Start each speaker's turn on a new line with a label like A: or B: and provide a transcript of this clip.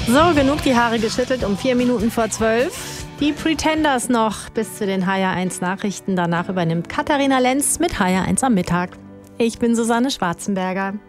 A: So, genug die Haare geschüttelt um 4 Minuten vor 12. Die Pretenders noch bis zu den HR1 Nachrichten. Danach übernimmt Katharina Lenz mit HR1 am Mittag. Ich bin Susanne Schwarzenberger.